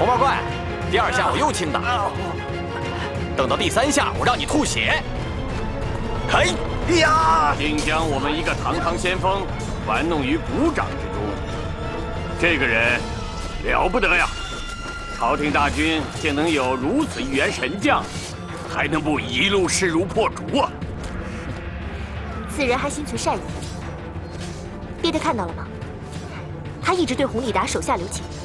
红毛怪，第2下我又轻打，等到第3下我让你吐血。嘿呀！ 竟将我们一个堂堂先锋玩弄于股掌之中，这个人了不得呀！朝廷大军竟能有如此一员神将，还能不一路势如破竹啊！ 此人还心存善意，爹爹看到了吗？他一直对洪立达手下留情。